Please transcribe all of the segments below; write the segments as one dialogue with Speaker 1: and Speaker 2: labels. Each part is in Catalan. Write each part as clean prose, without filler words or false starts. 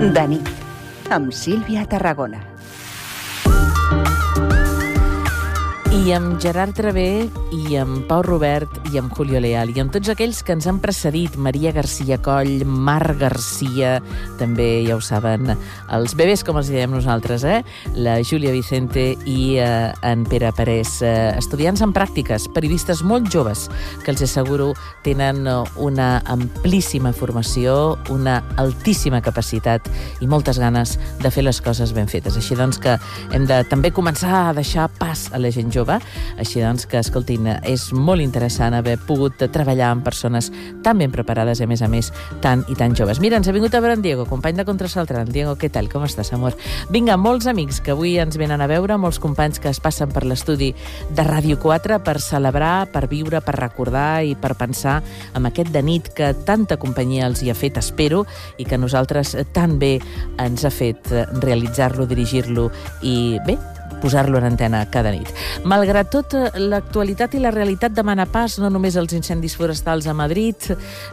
Speaker 1: De nit, amb Sílvia Tarragona.
Speaker 2: I amb Gerard Travé, i amb Pau Robert, i amb Julio Leal, i amb tots aquells que ens han precedit, Maria García Coll, Marc García, també, ja ho saben, els bebès, com els diem nosaltres, la Júlia Vicente i en Pere Parés, estudiants en pràctiques, periodistes molt joves, que els asseguro tenen una amplíssima formació, una altíssima capacitat i moltes ganes de fer les coses ben fetes. Així doncs que hem de també començar a deixar pas a la gent jove. Així doncs que, escoltin, és molt interessant haver pogut treballar amb persones tan ben preparades i, a més, tan i tan joves. Mira, ens ha vingut a veure en Diego, company de Contrasaltran. Diego, què tal? Com estàs, amor? Vinga, molts amics que avui ens venen a veure, molts companys que es passen per l'estudi de Ràdio 4 per celebrar, per viure, per recordar i per pensar en aquest de nit que tanta companyia els hi ha fet, espero, i que nosaltres tan bé ens ha fet realitzar-lo, dirigir-lo i, bé, posar-lo en antena cada nit. Malgrat tot, l'actualitat i la realitat demana pas, no només els incendis forestals a Madrid,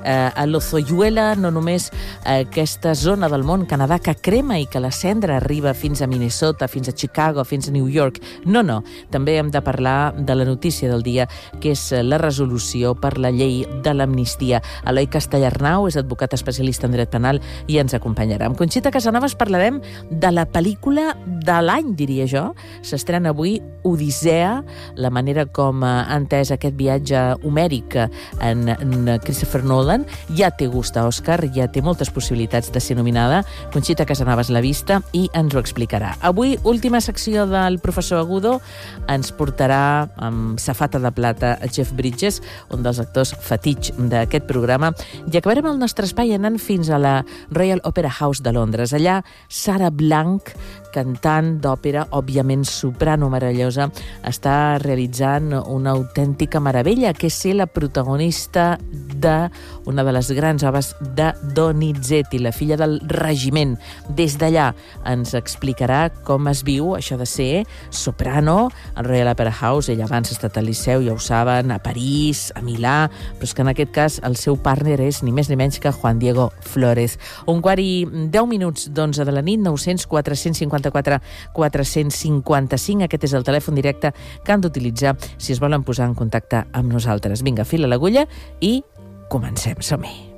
Speaker 2: a l'Ozoyuela, no només aquesta zona del món, Canadà, que crema i que la cendra arriba fins a Minnesota, fins a Chicago, fins a New York. No. També hem de parlar de la notícia del dia, que és la resolució per la llei de l'amnistia. Eloi Castellarnau és advocat especialista en dret penal i ens acompanyarà. Amb Conxita Casanovas parlarem de la pel·lícula de l'any, diria jo. S'estrena avui Odissea, la manera com ha entès aquest viatge homèric en Christopher Nolan. Ja té gust a Òscar, ja té moltes possibilitats de ser nominada. Conxita Casanovas l'ha vista i ens ho explicarà. Avui, última secció del professor Agudo, ens portarà amb safata de plata a Jeff Bridges, un dels actors fetitx d'aquest programa, i acabarem el nostre espai anant fins a la Royal Opera House de Londres. Allà, Sarah Blanc, cantant d'òpera, òbviament soprano meravellosa, està realitzant una autèntica meravella, que és ser la protagonista d'una de les grans obres de Donizetti, la filla del regiment. Des d'allà ens explicarà com es viu això de ser soprano al Royal Opera House. Ella abans ha estat al Liceu, ja ho saben, a París, a Milà, però és que en aquest cas el seu partner és ni més ni menys que Juan Diego Flórez. 1:10 d'11 de la nit, 900 454 455. Aquest és el telèfon directe que han d'utilitzar si es volen posar en contacte amb nosaltres. Vinga, fila l'agulla i comencem. Som-hi.